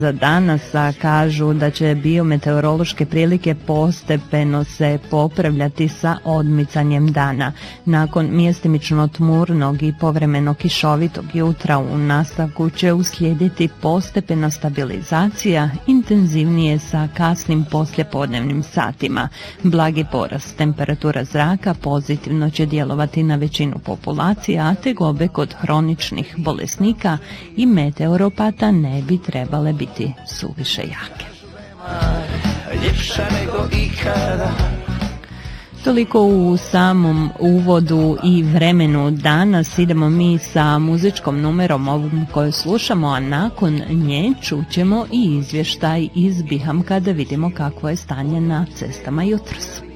za danas, a kažu da će biometeorološke prilike postepeno se popravljati sa odmicanjem dana. Nakon mjestimično tmurnog i povremeno kišovitog jutra u nastavku će uslijediti postepena stabilizacija, intenzivnije sa kasnim poslijepodnevnim satima. Blagi porast temperatura zraka pozitivno će djelovati na većinu populacije, a tegobe kod hroničnih bolesnika i meteoropata ne bi trebale biti suviše jake. Toliko u samom uvodu i vremenu. Danas idemo mi sa muzičkom numerom ovom koju slušamo, a nakon nje čućemo i izvještaj iz Bihamka da vidimo kakvo je stanje na cestama jutros.